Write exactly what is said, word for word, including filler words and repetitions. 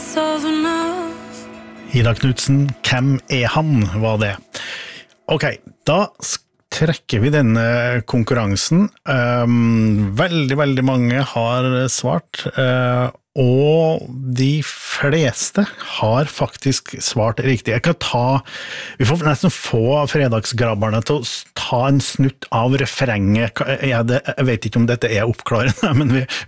Ida Knudsen, hvem er han, var det? Ok, da trekker vi denne konkurransen. Um, veldig, veldig mange har svart, uh, og de fleste har faktisk svart riktig. Jeg kan ta, vi får nesten få fredagsgrabberne til å ta en snutt av refrenget. Jeg, det, jeg vet ikke om dette er oppklarende, men vi,